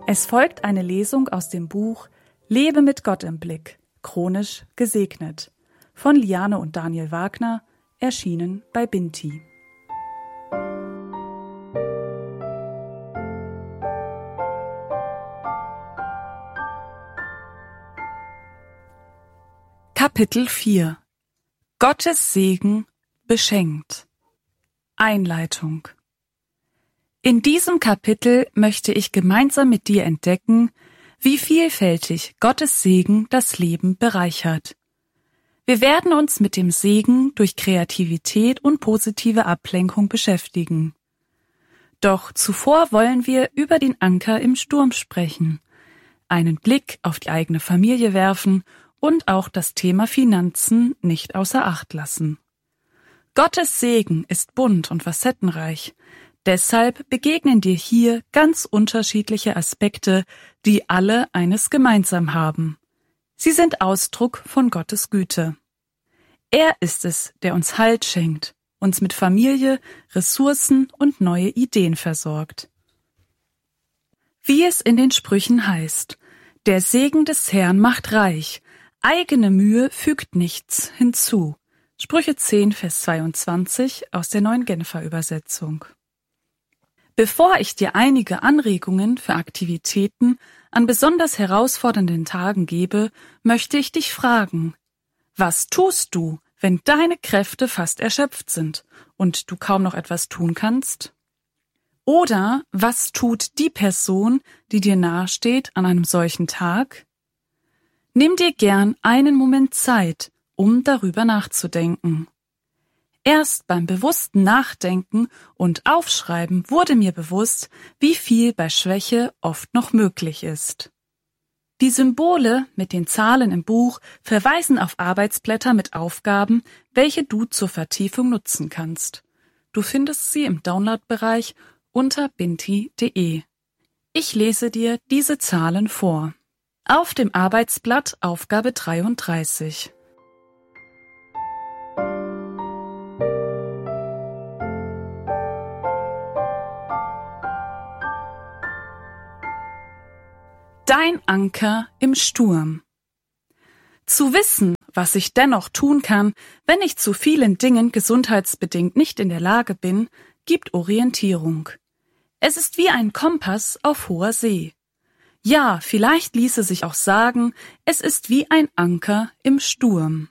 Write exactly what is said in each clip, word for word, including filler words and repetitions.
Es folgt eine Lesung aus dem Buch Lebe mit Gott im Blick, chronisch gesegnet, von Liane und Daniel Wagner, erschienen bei Binti. Kapitel vier. Gottes Segen beschenkt. Einleitung. In diesem Kapitel möchte ich gemeinsam mit dir entdecken, wie vielfältig Gottes Segen das Leben bereichert. Wir werden uns mit dem Segen durch Kreativität und positive Ablenkung beschäftigen. Doch zuvor wollen wir über den Anker im Sturm sprechen, einen Blick auf die eigene Familie werfen und auch das Thema Finanzen nicht außer Acht lassen. Gottes Segen ist bunt und facettenreich. Deshalb begegnen dir hier ganz unterschiedliche Aspekte, die alle eines gemeinsam haben. Sie sind Ausdruck von Gottes Güte. Er ist es, der uns Halt schenkt, uns mit Familie, Ressourcen und neue Ideen versorgt. Wie es in den Sprüchen heißt: Der Segen des Herrn macht reich, eigene Mühe fügt nichts hinzu. Sprüche zehn, Vers zweiundzwanzig aus der Neuen Genfer Übersetzung. Bevor ich dir einige Anregungen für Aktivitäten an besonders herausfordernden Tagen gebe, möchte ich dich fragen: Was tust du, wenn deine Kräfte fast erschöpft sind und du kaum noch etwas tun kannst? Oder was tut die Person, die dir nahesteht, an einem solchen Tag? Nimm dir gern einen Moment Zeit, um darüber nachzudenken. Erst beim bewussten Nachdenken und Aufschreiben wurde mir bewusst, wie viel bei Schwäche oft noch möglich ist. Die Symbole mit den Zahlen im Buch verweisen auf Arbeitsblätter mit Aufgaben, welche du zur Vertiefung nutzen kannst. Du findest sie im Download-Bereich unter binti punkt de. Ich lese dir diese Zahlen vor. Auf dem Arbeitsblatt Aufgabe dreiunddreißig. Dein Anker im Sturm. Zu wissen, was ich dennoch tun kann, wenn ich zu vielen Dingen gesundheitsbedingt nicht in der Lage bin, gibt Orientierung. Es ist wie ein Kompass auf hoher See. Ja, vielleicht ließe sich auch sagen, es ist wie ein Anker im Sturm.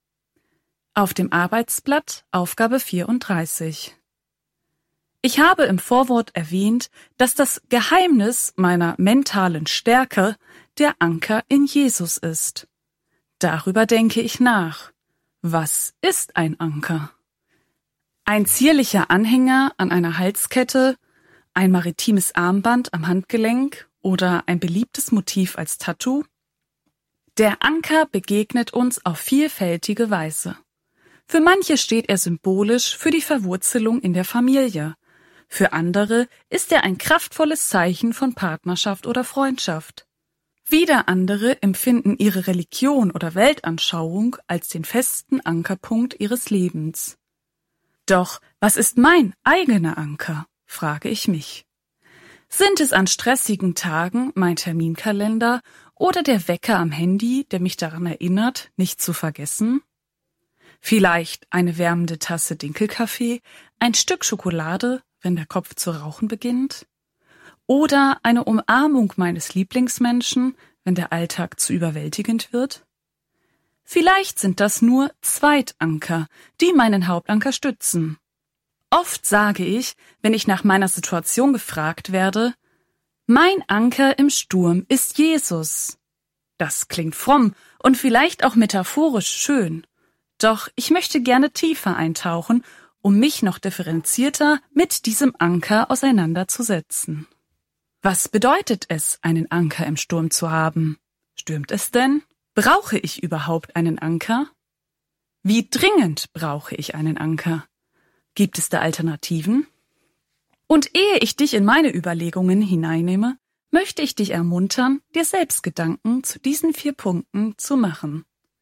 Auf dem Arbeitsblatt Aufgabe vierunddreißig. Ich habe im Vorwort erwähnt, dass das Geheimnis meiner mentalen Stärke der Anker in Jesus ist. Darüber denke ich nach. Was ist ein Anker? Ein zierlicher Anhänger an einer Halskette, ein maritimes Armband am Handgelenk oder ein beliebtes Motiv als Tattoo? Der Anker begegnet uns auf vielfältige Weise. Für manche steht er symbolisch für die Verwurzelung in der Familie. Für andere ist er ein kraftvolles Zeichen von Partnerschaft oder Freundschaft. Wieder andere empfinden ihre Religion oder Weltanschauung als den festen Ankerpunkt ihres Lebens. Doch was ist mein eigener Anker, frage ich mich. Sind es an stressigen Tagen mein Terminkalender oder der Wecker am Handy, der mich daran erinnert, nicht zu vergessen? Vielleicht eine wärmende Tasse Dinkelkaffee, ein Stück Schokolade, wenn der Kopf zu rauchen beginnt? Oder eine Umarmung meines Lieblingsmenschen, wenn der Alltag zu überwältigend wird? Vielleicht sind das nur Zweitanker, die meinen Hauptanker stützen. Oft sage ich, wenn ich nach meiner Situation gefragt werde: Mein Anker im Sturm ist Jesus. Das klingt fromm und vielleicht auch metaphorisch schön. Doch ich möchte gerne tiefer eintauchen, um mich noch differenzierter mit diesem Anker auseinanderzusetzen. Was bedeutet es, einen Anker im Sturm zu haben? Stürmt es denn? Brauche ich überhaupt einen Anker? Wie dringend brauche ich einen Anker? Gibt es da Alternativen? Und ehe ich dich in meine Überlegungen hineinnehme, möchte ich dich ermuntern, dir selbst Gedanken zu diesen vier Punkten zu machen.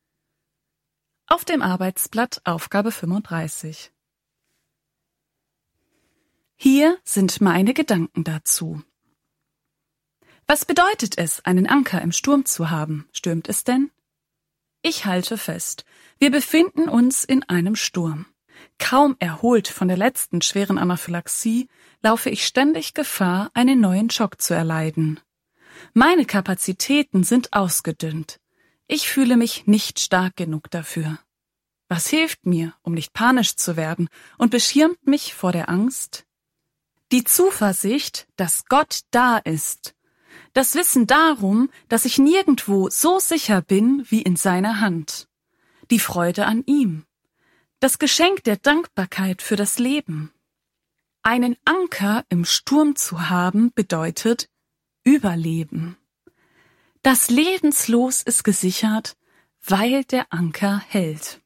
Auf dem Arbeitsblatt Aufgabe fünfunddreißig. Hier sind meine Gedanken dazu. Was bedeutet es, einen Anker im Sturm zu haben? Stürmt es denn? Ich halte fest, wir befinden uns in einem Sturm. Kaum erholt von der letzten schweren Anaphylaxie, laufe ich ständig Gefahr, einen neuen Schock zu erleiden. Meine Kapazitäten sind ausgedünnt. Ich fühle mich nicht stark genug dafür. Was hilft mir, um nicht panisch zu werden und beschirmt mich vor der Angst? Die Zuversicht, dass Gott da ist. Das Wissen darum, dass ich nirgendwo so sicher bin wie in seiner Hand. Die Freude an ihm. Das Geschenk der Dankbarkeit für das Leben. Einen Anker im Sturm zu haben bedeutet Überleben. Das Lebenslos ist gesichert, weil der Anker hält.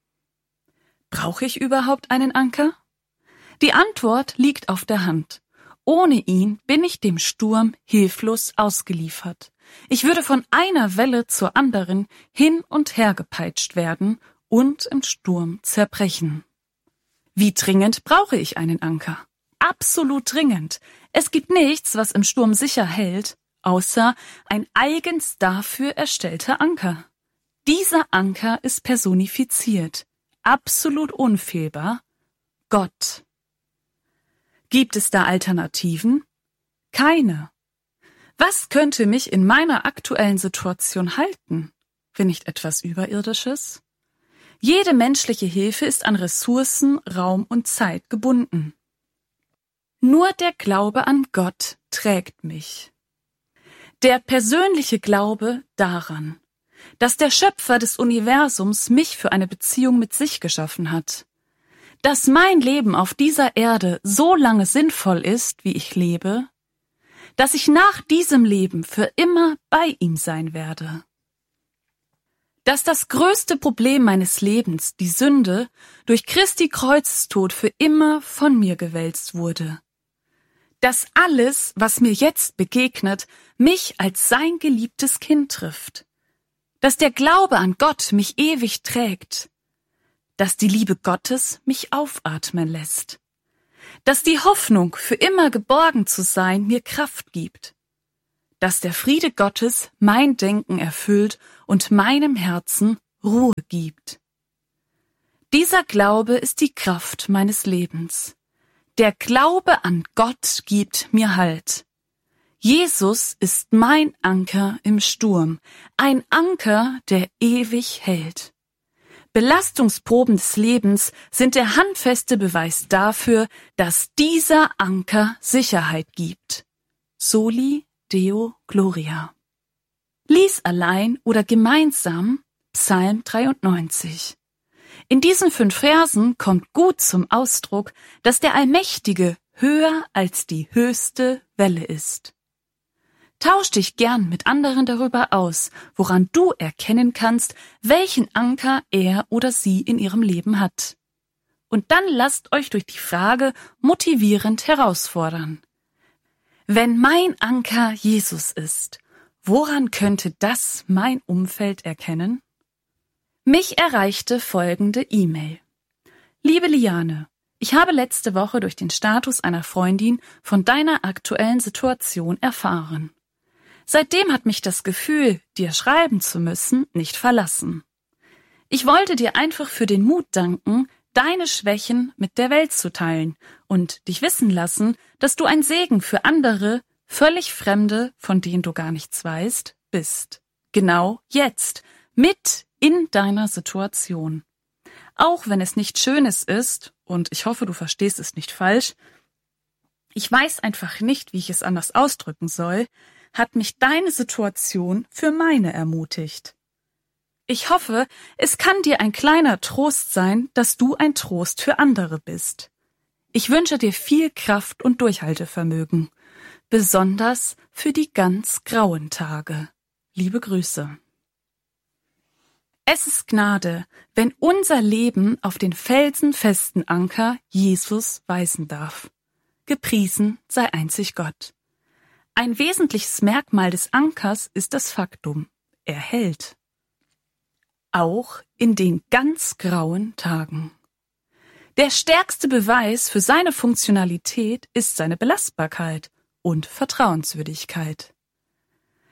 Brauche ich überhaupt einen Anker? Die Antwort liegt auf der Hand. Ohne ihn bin ich dem Sturm hilflos ausgeliefert. Ich würde von einer Welle zur anderen hin und her gepeitscht werden und im Sturm zerbrechen. Wie dringend brauche ich einen Anker? Absolut dringend. Es gibt nichts, was im Sturm sicher hält, außer ein eigens dafür erstellter Anker. Dieser Anker ist personifiziert, absolut unfehlbar, Gott. Gibt es da Alternativen? Keine. Was könnte mich in meiner aktuellen Situation halten, wenn nicht etwas Überirdisches? Jede menschliche Hilfe ist an Ressourcen, Raum und Zeit gebunden. Nur der Glaube an Gott trägt mich. Der persönliche Glaube daran, dass der Schöpfer des Universums mich für eine Beziehung mit sich geschaffen hat, dass mein Leben auf dieser Erde so lange sinnvoll ist, wie ich lebe, dass ich nach diesem Leben für immer bei ihm sein werde. Dass das größte Problem meines Lebens, die Sünde, durch Christi Kreuzestod für immer von mir gewälzt wurde. Dass alles, was mir jetzt begegnet, mich als sein geliebtes Kind trifft. Dass der Glaube an Gott mich ewig trägt. Dass die Liebe Gottes mich aufatmen lässt. Dass die Hoffnung, für immer geborgen zu sein, mir Kraft gibt. Dass der Friede Gottes mein Denken erfüllt und meinem Herzen Ruhe gibt. Dieser Glaube ist die Kraft meines Lebens. Der Glaube an Gott gibt mir Halt. Jesus ist mein Anker im Sturm, ein Anker, der ewig hält. Belastungsproben des Lebens sind der handfeste Beweis dafür, dass dieser Anker Sicherheit gibt. Soli Deo Gloria. Lies allein oder gemeinsam Psalm dreiundneunzig. In diesen fünf Versen kommt gut zum Ausdruck, dass der Allmächtige höher als die höchste Welle ist. Tausch dich gern mit anderen darüber aus, woran du erkennen kannst, welchen Anker er oder sie in ihrem Leben hat. Und dann lasst euch durch die Frage motivierend herausfordern. Wenn mein Anker Jesus ist, woran könnte das mein Umfeld erkennen? Mich erreichte folgende E-Mail. Liebe Liane, ich habe letzte Woche durch den Status einer Freundin von deiner aktuellen Situation erfahren. Seitdem hat mich das Gefühl, dir schreiben zu müssen, nicht verlassen. Ich wollte dir einfach für den Mut danken, deine Schwächen mit der Welt zu teilen und dich wissen lassen, dass du ein Segen für andere, völlig Fremde, von denen du gar nichts weißt, bist. Genau jetzt, mit in deiner Situation. Auch wenn es nicht Schönes ist, und ich hoffe, du verstehst es nicht falsch, ich weiß einfach nicht, wie ich es anders ausdrücken soll, hat mich deine Situation für meine ermutigt. Ich hoffe, es kann dir ein kleiner Trost sein, dass du ein Trost für andere bist. Ich wünsche dir viel Kraft und Durchhaltevermögen, besonders für die ganz grauen Tage. Liebe Grüße. Es ist Gnade, wenn unser Leben auf den felsenfesten Anker Jesus weisen darf. Gepriesen sei einzig Gott. Ein wesentliches Merkmal des Ankers ist das Faktum: er hält. Auch in den ganz grauen Tagen. Der stärkste Beweis für seine Funktionalität ist seine Belastbarkeit und Vertrauenswürdigkeit.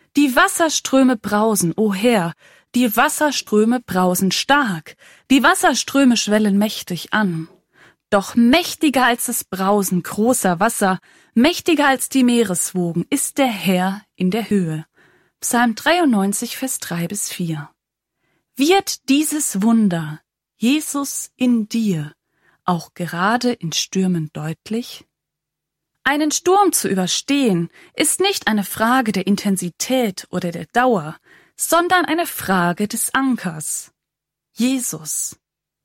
Die Wasserströme brausen, o Herr, die Wasserströme brausen stark, die Wasserströme schwellen mächtig an. Doch mächtiger als das Brausen großer Wasser, mächtiger als die Meereswogen ist der Herr in der Höhe. Psalm dreiundneunzig, Vers drei bis vier. Wird dieses Wunder, Jesus in dir, auch gerade in Stürmen deutlich? Einen Sturm zu überstehen, ist nicht eine Frage der Intensität oder der Dauer, sondern eine Frage des Ankers. Jesus.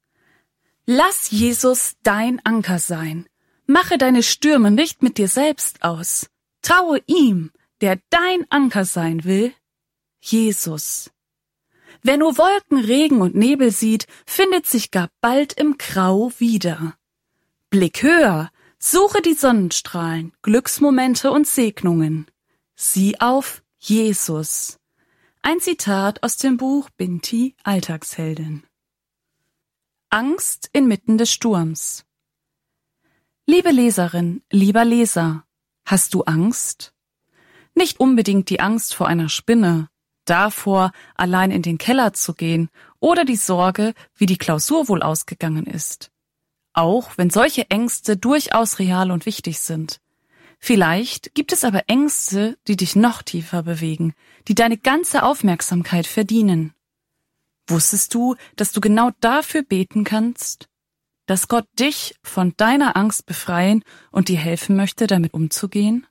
Lass Jesus dein Anker sein. Mache deine Stürme nicht mit dir selbst aus. Traue ihm, der dein Anker sein will, Jesus. Wer nur Wolken, Regen und Nebel sieht, findet sich gar bald im Grau wieder. Blick höher, suche die Sonnenstrahlen, Glücksmomente und Segnungen. Sieh auf Jesus. Ein Zitat aus dem Buch Binti, Alltagsheldin. Angst inmitten des Sturms. Liebe Leserin, lieber Leser, hast du Angst? Nicht unbedingt die Angst vor einer Spinne, davor, allein in den Keller zu gehen, oder die Sorge, wie die Klausur wohl ausgegangen ist. Auch wenn solche Ängste durchaus real und wichtig sind. Vielleicht gibt es aber Ängste, die dich noch tiefer bewegen, die deine ganze Aufmerksamkeit verdienen. Wusstest du, dass du genau dafür beten kannst? Dass Gott dich von deiner Angst befreien und dir helfen möchte, damit umzugehen?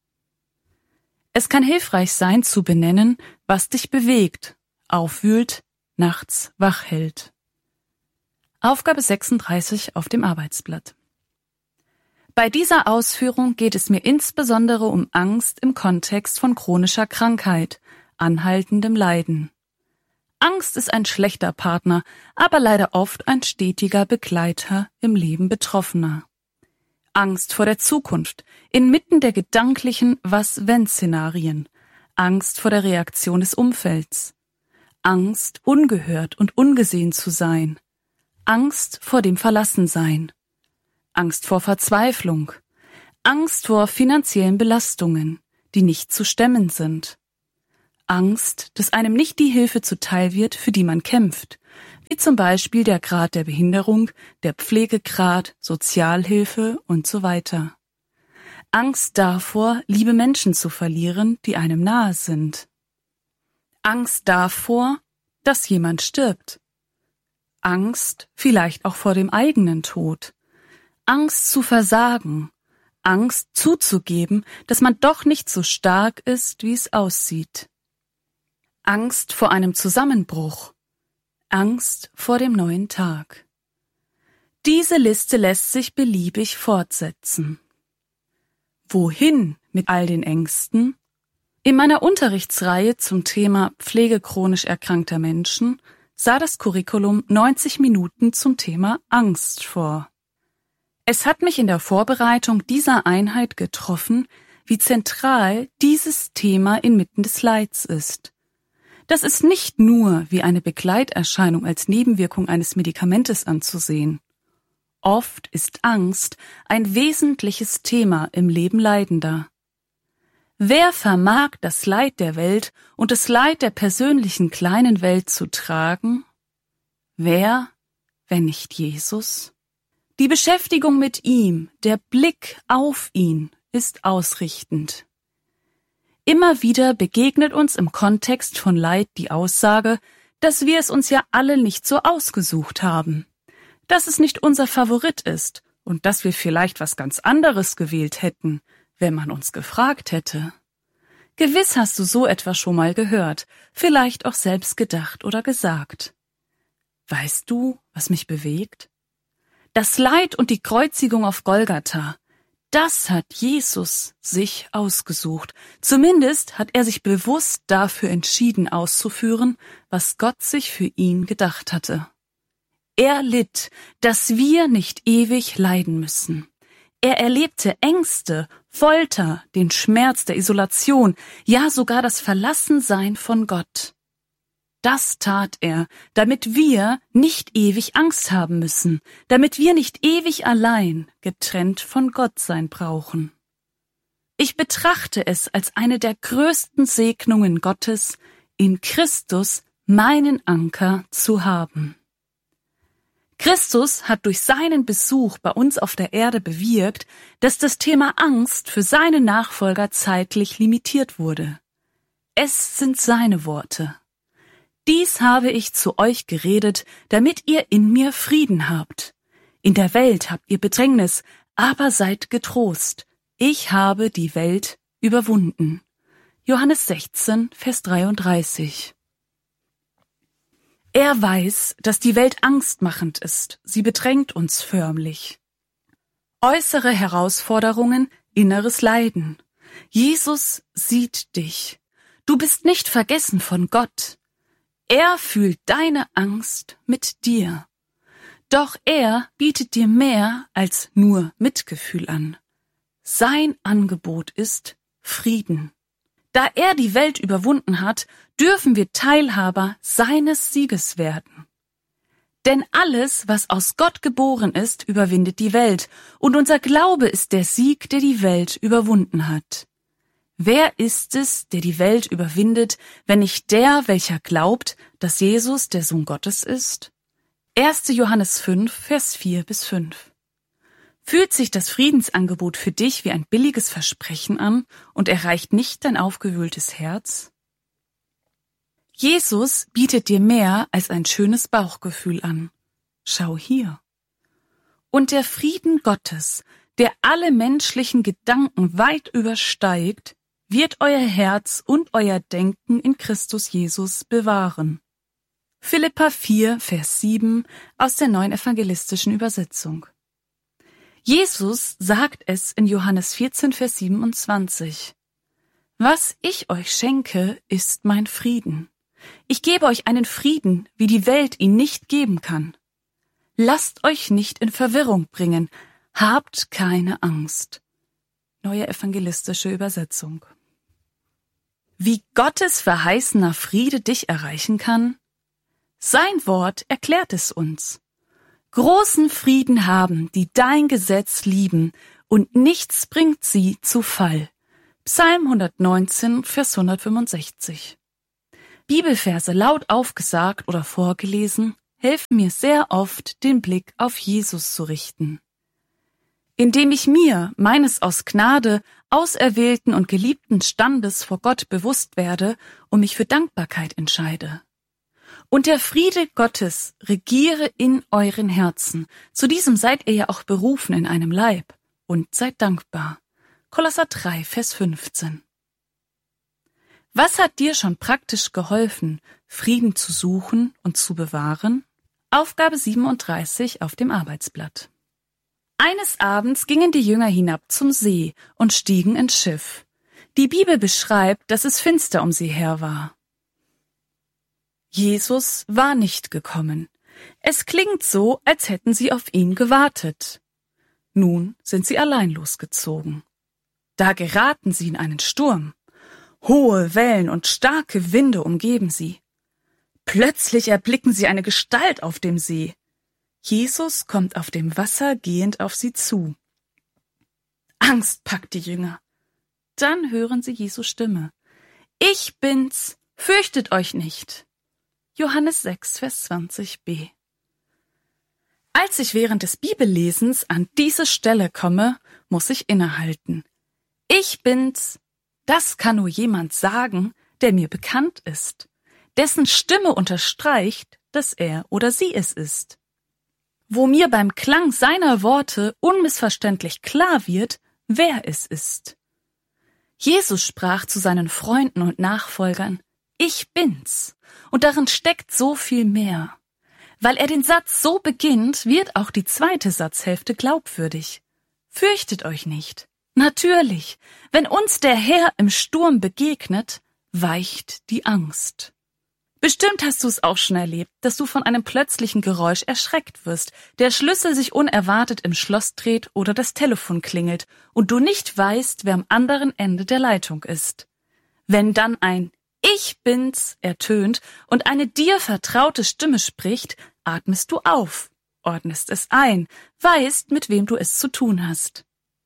Es kann hilfreich sein, zu benennen, was dich bewegt, aufwühlt, nachts wach hält. Aufgabe sechsunddreißig auf dem Arbeitsblatt. Bei dieser Ausführung geht es mir insbesondere um Angst im Kontext von chronischer Krankheit, anhaltendem Leiden. Angst ist ein schlechter Partner, aber leider oft ein stetiger Begleiter im Leben Betroffener. Angst vor der Zukunft, inmitten der gedanklichen Was-wenn-Szenarien. Angst vor der Reaktion des Umfelds. Angst, ungehört und ungesehen zu sein. Angst vor dem Verlassensein. Angst vor Verzweiflung. Angst vor finanziellen Belastungen, die nicht zu stemmen sind. Angst, dass einem nicht die Hilfe zuteil wird, für die man kämpft, wie zum Beispiel der Grad der Behinderung, der Pflegegrad, Sozialhilfe und so weiter. Angst davor, liebe Menschen zu verlieren, die einem nahe sind. Angst davor, dass jemand stirbt. Angst vielleicht auch vor dem eigenen Tod. Angst zu versagen. Angst zuzugeben, dass man doch nicht so stark ist, wie es aussieht. Angst vor einem Zusammenbruch. Angst vor dem neuen Tag. Diese Liste lässt sich beliebig fortsetzen. Wohin mit all den Ängsten? In meiner Unterrichtsreihe zum Thema Pflege chronisch erkrankter Menschen sah das Curriculum neunzig Minuten zum Thema Angst vor. Es hat mich in der Vorbereitung dieser Einheit getroffen, wie zentral dieses Thema inmitten des Leids ist. Das ist nicht nur wie eine Begleiterscheinung als Nebenwirkung eines Medikamentes anzusehen. Oft ist Angst ein wesentliches Thema im Leben Leidender. Wer vermag das Leid der Welt und das Leid der persönlichen kleinen Welt zu tragen? Wer, wenn nicht Jesus? Die Beschäftigung mit ihm, der Blick auf ihn, ist ausrichtend. Immer wieder begegnet uns im Kontext von Leid die Aussage, dass wir es uns ja alle nicht so ausgesucht haben, dass es nicht unser Favorit ist und dass wir vielleicht was ganz anderes gewählt hätten, wenn man uns gefragt hätte. Gewiss hast du so etwas schon mal gehört, vielleicht auch selbst gedacht oder gesagt. Weißt du, was mich bewegt? Das Leid und die Kreuzigung auf Golgatha, das hat Jesus sich ausgesucht. Zumindest hat er sich bewusst dafür entschieden auszuführen, was Gott sich für ihn gedacht hatte. Er litt, dass wir nicht ewig leiden müssen. Er erlebte Ängste, Folter, den Schmerz der Isolation, ja sogar das Verlassensein von Gott. Das tat er, damit wir nicht ewig Angst haben müssen, damit wir nicht ewig allein getrennt von Gott sein brauchen. Ich betrachte es als eine der größten Segnungen Gottes, in Christus meinen Anker zu haben. Christus hat durch seinen Besuch bei uns auf der Erde bewirkt, dass das Thema Angst für seine Nachfolger zeitlich limitiert wurde. Es sind seine Worte. Dies habe ich zu euch geredet, damit ihr in mir Frieden habt. In der Welt habt ihr Bedrängnis, aber seid getrost. Ich habe die Welt überwunden. Johannes sechzehn, Vers dreiunddreißig. Er weiß, dass die Welt angstmachend ist. Sie bedrängt uns förmlich. Äußere Herausforderungen, inneres Leiden. Jesus sieht dich. Du bist nicht vergessen von Gott. Er fühlt deine Angst mit dir. Doch er bietet dir mehr als nur Mitgefühl an. Sein Angebot ist Frieden. Da er die Welt überwunden hat, dürfen wir Teilhaber seines Sieges werden. Denn alles, was aus Gott geboren ist, überwindet die Welt, und unser Glaube ist der Sieg, der die Welt überwunden hat. Wer ist es, der die Welt überwindet, wenn nicht der, welcher glaubt, dass Jesus der Sohn Gottes ist? erster Johannes fünf, Vers vier bis fünf. Fühlt sich das Friedensangebot für dich wie ein billiges Versprechen an und erreicht nicht dein aufgewühltes Herz? Jesus bietet dir mehr als ein schönes Bauchgefühl an. Schau hier. Und der Frieden Gottes, der alle menschlichen Gedanken weit übersteigt, wird euer Herz und euer Denken in Christus Jesus bewahren. Philipper vier, Vers sieben aus der Neuen Evangelistischen Übersetzung. Jesus sagt es in Johannes vierzehn, Vers siebenundzwanzig. Was ich euch schenke, ist mein Frieden. Ich gebe euch einen Frieden, wie die Welt ihn nicht geben kann. Lasst euch nicht in Verwirrung bringen. Habt keine Angst. Neue Evangelistische Übersetzung. Wie Gottes verheißener Friede dich erreichen kann? Sein Wort erklärt es uns. Großen Frieden haben, die dein Gesetz lieben, und nichts bringt sie zu Fall. Psalm hundertneunzehn, Vers hundertfünfundsechzig. Bibelverse laut aufgesagt oder vorgelesen helfen mir sehr oft, den Blick auf Jesus zu richten. Indem ich mir meines aus Gnade auserwählten und geliebten Standes vor Gott bewusst werde und mich für Dankbarkeit entscheide. Und der Friede Gottes regiere in euren Herzen. Zu diesem seid ihr ja auch berufen in einem Leib. Und seid dankbar. Kolosser drei, Vers fünfzehn. Was hat dir schon praktisch geholfen, Frieden zu suchen und zu bewahren? Aufgabe siebenunddreißig auf dem Arbeitsblatt. Eines Abends gingen die Jünger hinab zum See und stiegen ins Schiff. Die Bibel beschreibt, dass es finster um sie her war. Jesus war nicht gekommen. Es klingt so, als hätten sie auf ihn gewartet. Nun sind sie allein losgezogen. Da geraten sie in einen Sturm. Hohe Wellen und starke Winde umgeben sie. Plötzlich erblicken sie eine Gestalt auf dem See. Jesus kommt auf dem Wasser gehend auf sie zu. Angst packt die Jünger. Dann hören sie Jesu Stimme. Ich bin's, fürchtet euch nicht. Johannes sechs, Vers zwanzig b. Als ich während des Bibellesens an diese Stelle komme, muss ich innehalten. Ich bin's, das kann nur jemand sagen, der mir bekannt ist, dessen Stimme unterstreicht, dass er oder sie es ist. Wo mir beim Klang seiner Worte unmissverständlich klar wird, wer es ist. Jesus sprach zu seinen Freunden und Nachfolgern, ich bin's. Und darin steckt so viel mehr. Weil er den Satz so beginnt, wird auch die zweite Satzhälfte glaubwürdig. Fürchtet euch nicht. Natürlich, wenn uns der Herr im Sturm begegnet, weicht die Angst. Bestimmt hast du es auch schon erlebt, dass du von einem plötzlichen Geräusch erschreckt wirst, der Schlüssel sich unerwartet im Schloss dreht oder das Telefon klingelt und du nicht weißt, wer am anderen Ende der Leitung ist. Wenn dann ein Ich bin's ertönt und eine dir vertraute Stimme spricht, atmest du auf, ordnest es ein, weißt, mit wem du es zu tun hast.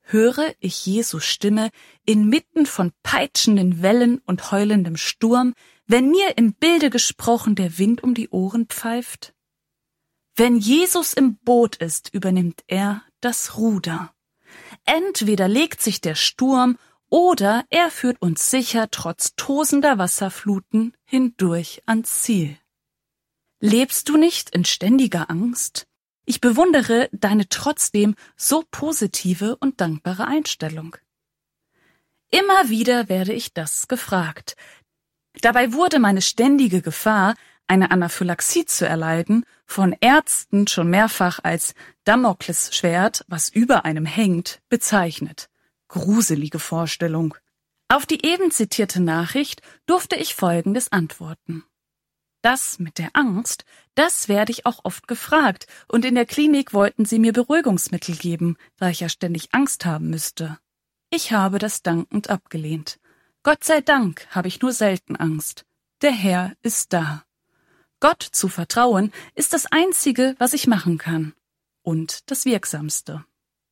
höre ich Jesu Stimme inmitten von peitschenden Wellen und heulendem Sturm, wenn mir im Bilde gesprochen der Wind um die Ohren pfeift? Wenn Jesus im Boot ist, übernimmt er das Ruder. Entweder legt sich der Sturm oder er führt uns sicher trotz tosender Wasserfluten hindurch ans Ziel. Lebst du nicht in ständiger Angst? Ich bewundere deine trotzdem so positive und dankbare Einstellung. Immer wieder werde ich das gefragt. Dabei wurde meine ständige Gefahr, eine Anaphylaxie zu erleiden, von Ärzten schon mehrfach als Damoklesschwert, was über einem hängt, bezeichnet. Gruselige Vorstellung. Auf die eben zitierte Nachricht durfte ich Folgendes antworten. Das mit der Angst, das werde ich auch oft gefragt, und in der Klinik wollten sie mir Beruhigungsmittel geben, da ich ja ständig Angst haben müsste. Ich habe das dankend abgelehnt. Gott sei Dank habe ich nur selten Angst. Der Herr ist da. Gott zu vertrauen ist das Einzige, was ich machen kann. Und das Wirksamste.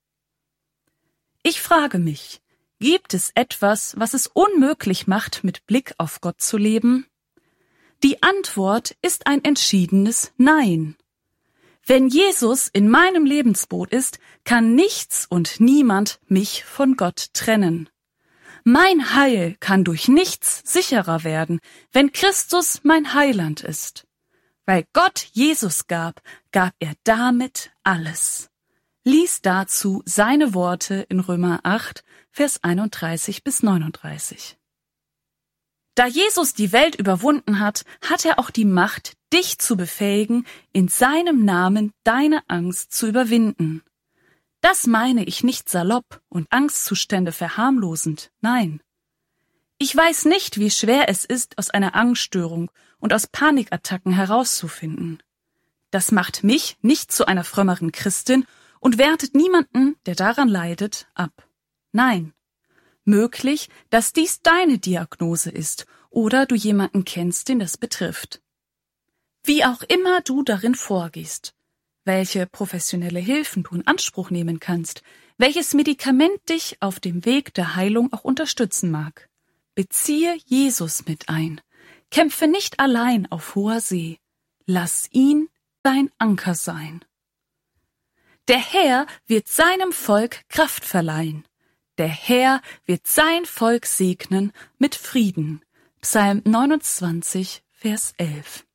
Ich frage mich, gibt es etwas, was es unmöglich macht, mit Blick auf Gott zu leben? Die Antwort ist ein entschiedenes Nein. Wenn Jesus in meinem Lebensboot ist, kann nichts und niemand mich von Gott trennen. Mein Heil kann durch nichts sicherer werden, wenn Christus mein Heiland ist. Weil Gott Jesus gab, gab er damit alles. Lies dazu seine Worte in Römer acht, Vers einunddreißig bis neununddreißig. Da Jesus die Welt überwunden hat, hat er auch die Macht, dich zu befähigen, in seinem Namen deine Angst zu überwinden. Das meine ich nicht salopp und Angstzustände verharmlosend, nein. Ich weiß nicht, wie schwer es ist, aus einer Angststörung und aus Panikattacken herauszufinden. Das macht mich nicht zu einer frömmeren Christin und wertet niemanden, der daran leidet, ab. Nein. Möglich, dass dies deine Diagnose ist oder du jemanden kennst, den das betrifft. Wie auch immer du darin vorgehst, welche professionelle Hilfen du in Anspruch nehmen kannst, welches Medikament dich auf dem Weg der Heilung auch unterstützen mag. Beziehe Jesus mit ein. Kämpfe nicht allein auf hoher See. Lass ihn dein Anker sein. Der Herr wird seinem Volk Kraft verleihen. Der Herr wird sein Volk segnen mit Frieden. Psalm neunundzwanzig, Vers elf.